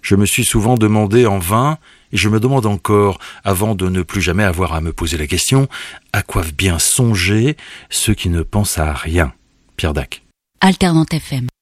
Je me suis souvent demandé en vain, et je me demande encore, avant de ne plus jamais avoir à me poser la question, à quoi bien songer ceux qui ne pensent à rien. Pierre Dac. Alternante FM.